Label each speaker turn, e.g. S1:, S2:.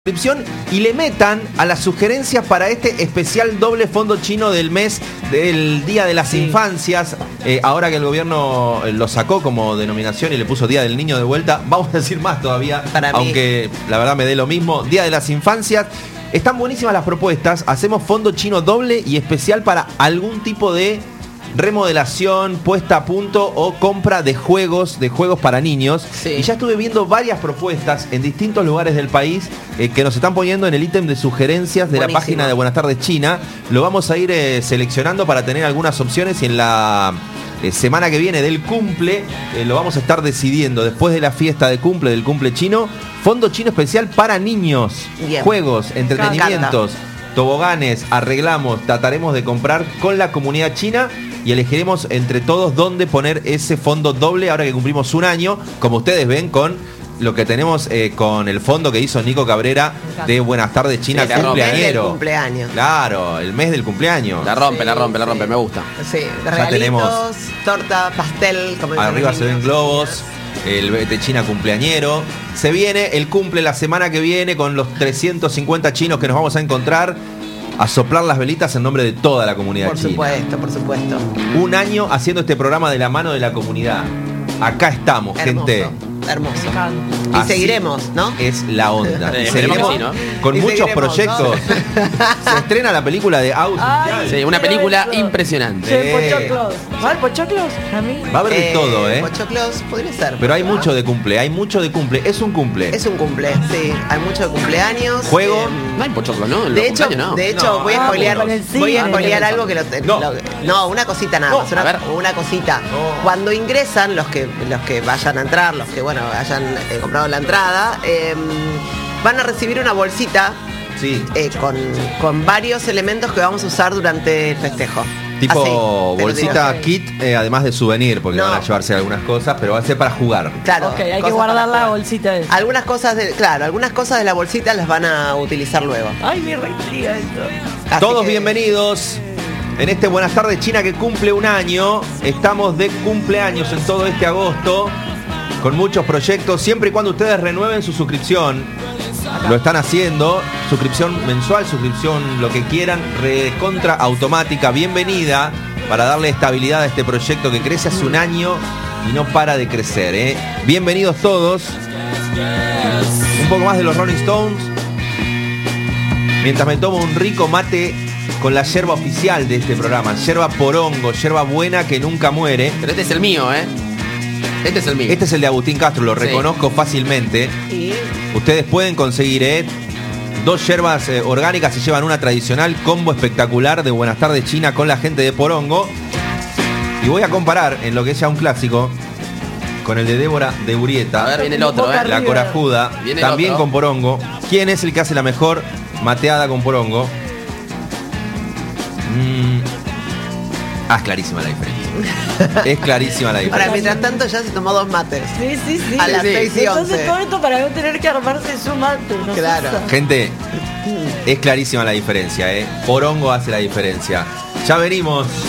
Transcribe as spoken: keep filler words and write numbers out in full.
S1: Y le metan a las sugerencias para este especial doble fondo chino del mes del Día de las sí. Infancias. Eh, ahora que el gobierno lo sacó como denominación y le puso Día del Niño de vuelta, vamos a decir más todavía, para aunque mí. La verdad me dé lo mismo. Día de las Infancias. Están buenísimas las propuestas. Hacemos fondo chino doble y especial para algún tipo de remodelación, puesta a punto o compra de juegos, de juegos para niños. Sí. Y ya estuve viendo varias propuestas en distintos lugares del país eh, que nos están poniendo en el ítem de sugerencias de Buenísimo. La página de Buenas Tardes China. Lo vamos a ir eh, seleccionando para tener algunas opciones y en la eh, semana que viene del cumple eh, lo vamos a estar decidiendo. Después de la fiesta de cumple, del cumple chino, fondo chino especial para niños. Bien. Juegos, entretenimientos, toboganes, arreglamos, trataremos de comprar con la comunidad china y elegiremos entre todos dónde poner ese fondo doble ahora que cumplimos un año, como ustedes ven con lo que tenemos eh, con el fondo que hizo Nico Cabrera de Buenas Tardes China, sí, cumpleañero.
S2: Cumpleaños.
S1: Claro, el mes del cumpleaños.
S3: La rompe,
S2: sí,
S3: la rompe, la rompe,
S2: sí.
S3: me gusta.
S2: Sí, regalitos, ya tenemos torta, pastel. Como
S1: arriba se ven globos. El B T China cumpleañero. Se viene el cumple la semana que viene con los trescientos cincuenta chinos que nos vamos a encontrar a soplar las velitas en nombre de toda la comunidad
S2: por
S1: china.
S2: Por supuesto, por supuesto.
S1: Un año haciendo este programa de la mano de la comunidad. Acá estamos,
S2: hermoso,
S1: gente.
S2: Hermoso. Y así seguiremos, ¿no?
S1: Es la onda.
S3: Eh,
S1: seguiremos
S3: sí, ¿no?
S1: con
S2: y
S1: muchos proyectos. ¿No? Se estrena la película de Aus.
S3: Sí, una película eso. Impresionante.
S4: Sí, Pochoclos. ¿Va a haber Pochoclos? A mí.
S1: Va a haber de eh, todo, ¿eh?
S2: Pochoclos podría ser.
S1: Pero hay mucho de cumple, hay mucho de cumple. Es un cumple.
S2: Es un cumple, sí. Hay mucho de cumpleaños.
S1: Juego.
S2: Eh,
S3: no hay Pochoclos, ¿no?
S2: De hecho, no. de hecho,
S3: no.
S2: voy a spoilear,
S4: ah,
S2: voy a spoilear algo que lo,
S1: no.
S2: lo no, una cosita nada
S1: no,
S2: más. Una, una cosita. No. Cuando ingresan, los que, los que vayan a entrar, los que bueno, hayan eh, comprado la entrada, eh, van a recibir una bolsita. Sí. Eh, con, con varios elementos que vamos a usar durante el festejo.
S1: Tipo
S2: así,
S1: bolsita kit, eh, además de souvenir, porque no. van a llevarse algunas cosas, pero va a ser para jugar.
S4: Claro, okay, hay que guardar la bolsita esa.
S2: Algunas cosas de, claro, algunas cosas de la bolsita las van a utilizar luego.
S4: Ay, me reintriga esto.
S1: Así Todos que... bienvenidos. En este Buenas Tardes China que cumple un año. Estamos de cumpleaños en todo este agosto, con muchos proyectos, siempre y cuando ustedes renueven su suscripción. Lo están haciendo, suscripción mensual, suscripción lo que quieran, recontra automática, bienvenida, para darle estabilidad a este proyecto que crece hace un año y no para de crecer, ¿eh? Bienvenidos todos. Un poco más de los Rolling Stones, mientras me tomo un rico mate con la yerba oficial de este programa, yerba porongo, yerba buena que nunca muere.
S3: Pero este es el mío, ¿eh? Este es el mío.
S1: Este es el de Agustín Castro, lo sí. reconozco fácilmente. ¿Sí? Ustedes pueden conseguir ¿eh? dos yerbas eh, orgánicas, se llevan una tradicional, combo espectacular de Buenas Tardes China con la gente de Porongo. Y voy a comparar en lo que es ya un clásico con el de Débora de Urieta.
S3: A ver, viene el otro, ¿eh?
S1: La corajuda, también con Porongo. ¿Quién es el que hace la mejor mateada con Porongo? Mm. Ah, es clarísima la diferencia. Es clarísima la diferencia.
S2: Ahora, mientras tanto ya se tomó dos mates.
S4: Sí, sí, sí.
S2: A las
S4: sí.
S2: seis y once.
S4: Entonces todo esto para no tener que armarse su mate. No
S2: claro.
S1: Gente, es clarísima la diferencia, ¿eh? Porongo hace la diferencia. Ya venimos.